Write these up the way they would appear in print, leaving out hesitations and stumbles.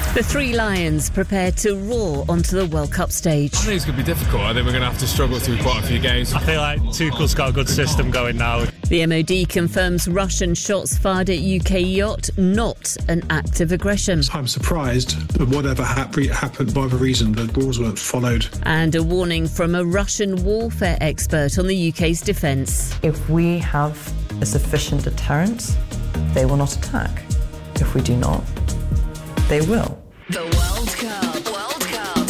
The Three Lions prepare to roar onto the World Cup stage. I think it's going to be difficult. I think we're going to have to struggle through quite a few games. I feel like Tuchel's got a good system going now. The MOD confirms Russian shots fired at UK yacht not an act of aggression. I'm surprised that whatever happened, whatever reason, the rules weren't followed. And a warning from a Russian warfare expert on the UK's defence. If we have a sufficient deterrent, they will not attack. If we do not, they will. The World Cup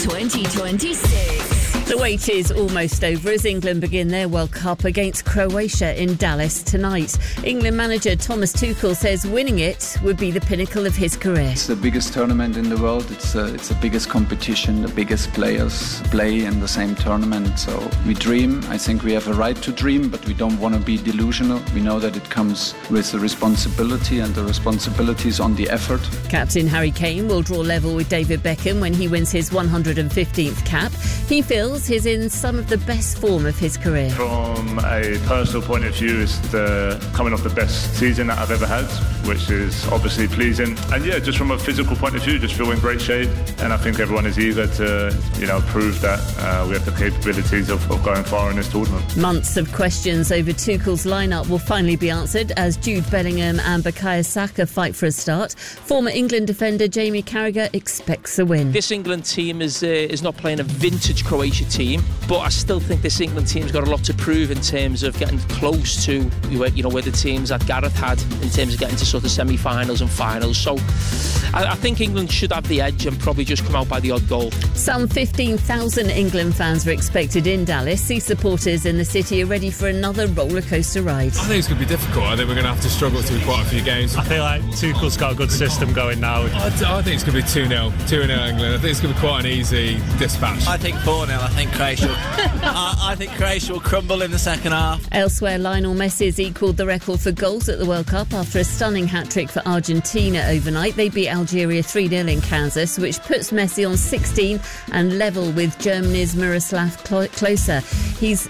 2026. The wait is almost over as England begin their World Cup against Croatia in Dallas tonight. England manager Thomas Tuchel says winning it would be the pinnacle of his career. It's the biggest tournament in the world. It's the biggest competition. The biggest players play in the same tournament. So we dream. I think we have a right to dream, but we don't want to be delusional. We know that it comes with the responsibility, and the responsibility is on the effort. Captain Harry Kane will draw level with David Beckham when he wins his 115th cap. He feels he's in some of the best form of his career. From a personal point of view, it's coming off the best season that I've ever had, which is obviously pleasing. And yeah, just from a physical point of view, just feel in great shape. And I think everyone is eager to, prove that we have the capabilities of going far in this tournament. Months of questions over Tuchel's lineup will finally be answered as Jude Bellingham and Bukayo Saka fight for a start. Former England defender Jamie Carragher expects a win. This England team is not playing a vintage Croatia team, but I still think this England team's got a lot to prove in terms of getting close to where the teams that Gareth had in terms of getting to sort of semi-finals and finals. So I think England should have the edge and probably just come out by the odd goal. Some 15,000 England fans are expected in Dallas. Sea supporters in the city are ready for another rollercoaster ride. I think it's going to be difficult. I think we're going to have to struggle through quite a few games. I feel like Tuchel's got a good system going now. I think it's going to be 2-0 England. I think it's going to be quite an easy dispatch. I think 4-0. I think Croatia will crumble in the second half. Elsewhere, Lionel Messi equalled the record for goals at the World Cup after a stunning hat-trick for Argentina overnight. They beat Algeria 3-0 in Kansas, which puts Messi on 16 and level with Germany's Miroslav Klose. He's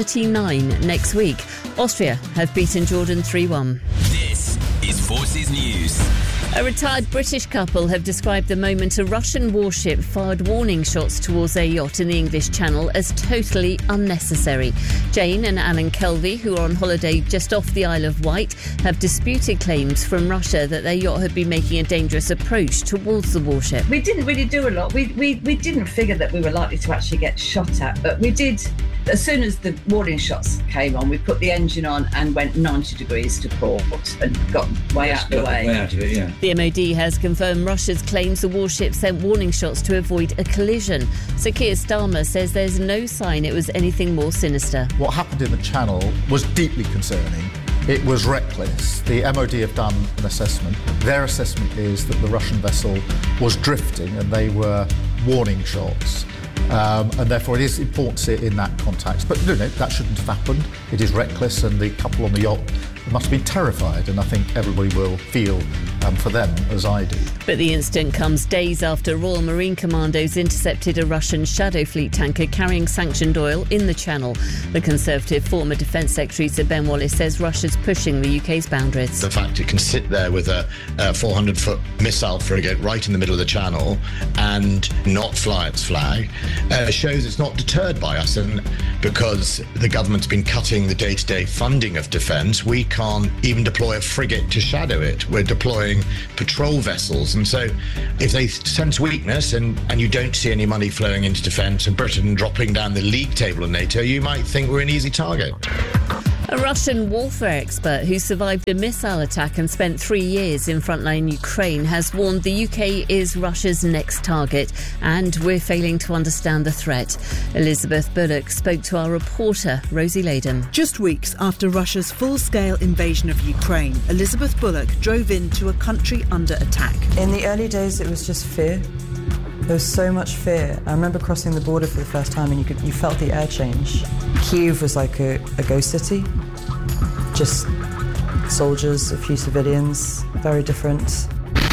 39 next week. Austria have beaten Jordan 3-1. This is Forces News. A retired British couple have described the moment a Russian warship fired warning shots towards their yacht in the English Channel as totally unnecessary. Jane and Alan Kelvey, who are on holiday just off the Isle of Wight, have disputed claims from Russia that their yacht had been making a dangerous approach towards the warship. We didn't really do a lot. We didn't figure that we were likely to actually get shot at, but we did. As soon as the warning shots came on, we put the engine on and went 90 degrees to port and got way out the way. Way out of it, yeah. The MOD has confirmed Russia's claims the warship sent warning shots to avoid a collision. Sir Keir Starmer says there's no sign it was anything more sinister. What happened in the Channel was deeply concerning. It was reckless. The MOD have done an assessment. Their assessment is that the Russian vessel was drifting and they were warning shots. And therefore it is important to see it in that context. But that shouldn't have happened. It is reckless, and the couple on the yacht must have been terrified, and I think everybody will feel for them as I do. But the incident comes days after Royal Marine Commandos intercepted a Russian Shadow Fleet tanker carrying sanctioned oil in the Channel. The Conservative former Defence Secretary Sir Ben Wallace says Russia's pushing the UK's boundaries. The fact it can sit there with a 400-foot missile frigate right in the middle of the Channel and not fly its flag shows it's not deterred by us. And because the government's been cutting the day-to-day funding of defence, we can't even deploy a frigate to shadow it. We're deploying patrol vessels. And so if they sense weakness and you don't see any money flowing into defence and Britain dropping down the league table in NATO, you might think we're an easy target. A Russian warfare expert who survived a missile attack and spent 3 years in frontline Ukraine has warned the UK is Russia's next target, and we're failing to understand the threat. Elizabeth Bullock spoke to our reporter, Rosie Laden. Just weeks after Russia's full-scale invasion of Ukraine, Elizabeth Bullock drove into a country under attack. In the early days, it was just fear. There was so much fear. I remember crossing the border for the first time and you felt the air change. Kyiv was like a ghost city. Just soldiers, a few civilians, very different.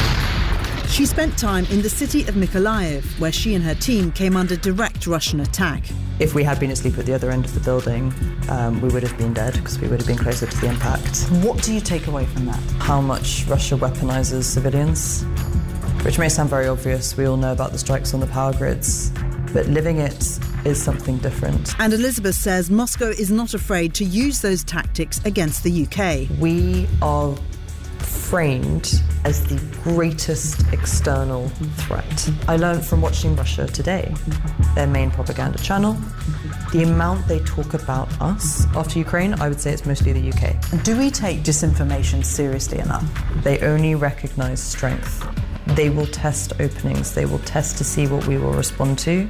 She spent time in the city of Mykolaiv, where she and her team came under direct Russian attack. If we had been asleep at the other end of the building, we would have been dead because we would have been closer to the impact. What do you take away from that? How much Russia weaponizes civilians. which may sound very obvious. We all know about the strikes on the power grids, but living it is something different. And Elizabeth says Moscow is not afraid to use those tactics against the UK. We are framed as the greatest external threat. I learned from watching Russia Today, their main propaganda channel. The amount they talk about us after Ukraine, I would say it's mostly the UK. Do we take disinformation seriously enough? They only recognise strength. They will test openings. They will test to see what we will respond to.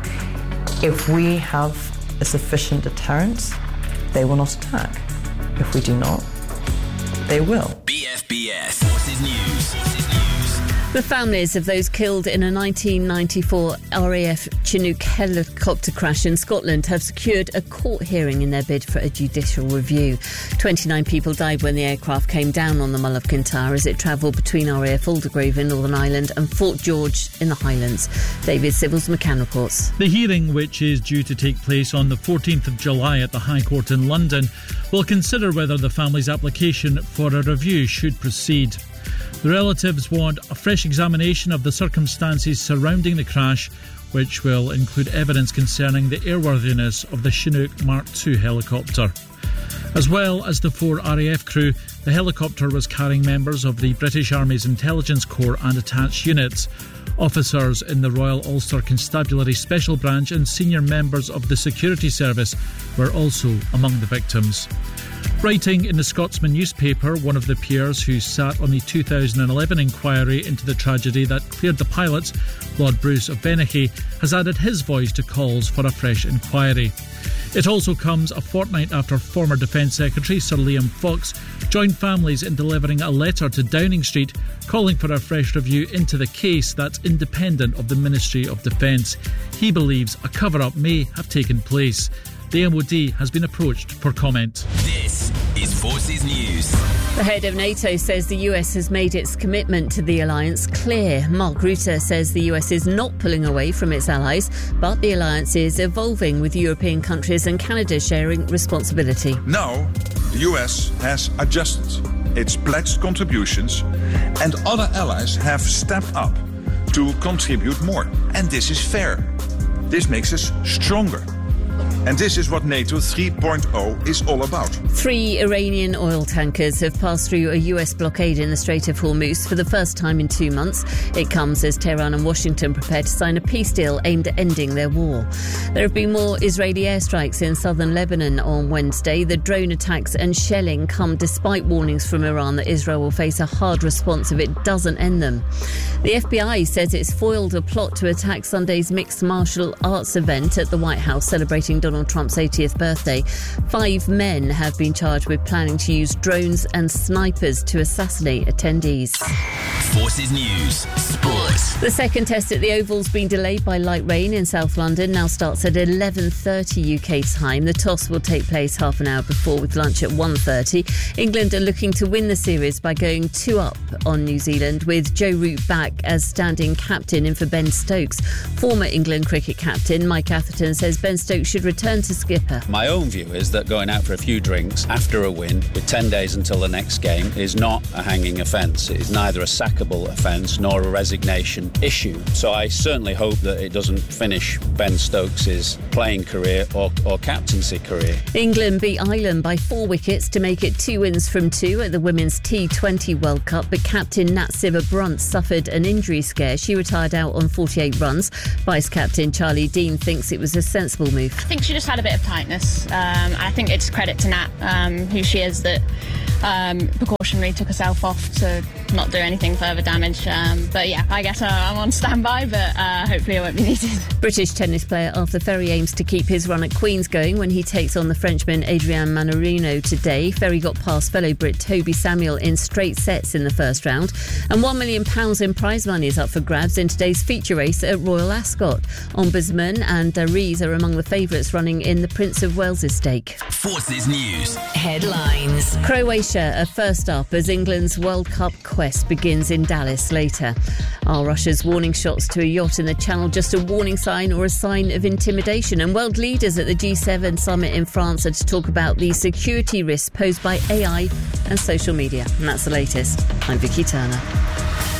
If we have a sufficient deterrent, they will not attack. If we do not, they will. BFBS Forces News. The families of those killed in a 1994 RAF Chinook helicopter crash in Scotland have secured a court hearing in their bid for a judicial review. 29 people died when the aircraft came down on the Mull of Kintyre as it travelled between RAF Aldergrave in Northern Ireland and Fort George in the Highlands. David Sybil's McCann reports. The hearing, which is due to take place on the 14th of July at the High Court in London, will consider whether the family's application for a review should proceed. The relatives want a fresh examination of the circumstances surrounding the crash, which will include evidence concerning the airworthiness of the Chinook Mark II helicopter. As well as the 4 RAF crew, the helicopter was carrying members of the British Army's Intelligence Corps and attached units. Officers in the Royal Ulster Constabulary Special Branch and senior members of the Security Service were also among the victims. Writing in the Scotsman newspaper, one of the peers who sat on the 2011 inquiry into the tragedy that cleared the pilots, Lord Bruce of Benachie, has added his voice to calls for a fresh inquiry. It also comes a fortnight after former Defence Secretary Sir Liam Fox joined families in delivering a letter to Downing Street calling for a fresh review into the case that's independent of the Ministry of Defence. He believes a cover-up may have taken place. The MOD has been approached for comment. This is Forces News. The head of NATO says the US has made its commitment to the alliance clear. Mark Rutte says the US is not pulling away from its allies, but the alliance is evolving with European countries and Canada sharing responsibility. Now, the US has adjusted its pledged contributions and other allies have stepped up to contribute more. And this is fair. This makes us stronger. And this is what NATO 3.0 is all about. 3 Iranian oil tankers have passed through a US blockade in the Strait of Hormuz for the first time in 2 months. It comes as Tehran and Washington prepare to sign a peace deal aimed at ending their war. There have been more Israeli airstrikes in southern Lebanon on Wednesday. The drone attacks and shelling come despite warnings from Iran that Israel will face a hard response if it doesn't end them. The FBI says it's foiled a plot to attack Sunday's mixed martial arts event at the White House celebrating Donald Trump's 80th birthday. 5 men have been charged with planning to use drones and snipers to assassinate attendees. Forces News Sports. The second test at the Oval's been delayed by light rain in South London. Now starts at 11:30 UK time. The toss will take place half an hour before, with lunch at 1:30. England are looking to win the series by going 2-up on New Zealand, with Joe Root back as standing captain in for Ben Stokes. Former England cricket captain Mike Atherton says Ben Stokes should return to skipper. My own view is that going out for a few drinks after a win with 10 days until the next game is not a hanging offence. It is neither a sackable offence nor a resignation issue. So I certainly hope that it doesn't finish Ben Stokes' playing career or captaincy career. England beat Ireland by 4 wickets to make it 2 wins from 2 at the Women's T20 World Cup, but captain Nat Sciver-Brunt suffered an injury scare. She retired out on 48 runs. Vice-captain Charlie Dean thinks it was a sensible move. I think she just had a bit of tightness. I think it's credit to Nat, who she is, that precautionary took herself off to not do anything further damage. But yeah, I guess I'm on standby, but hopefully it won't be needed. British tennis player Arthur Ferry aims to keep his run at Queen's going when he takes on the Frenchman Adrian Manarino today. Ferry got past fellow Brit Toby Samuel in straight sets in the first round. And £1 million in prize money is up for grabs in today's feature race at Royal Ascot. Ombudsman and Rees are among the favourites running in the Prince of Wales' stake. Forces News Headlines. Croatia are first up as England's World Cup quest begins in Dallas later. Are Russia's warning shots to a yacht in the Channel just a warning sign or a sign of intimidation? And world leaders at the G7 summit in France are to talk about the security risks posed by AI and social media. And that's the latest. I'm Vicky Turner.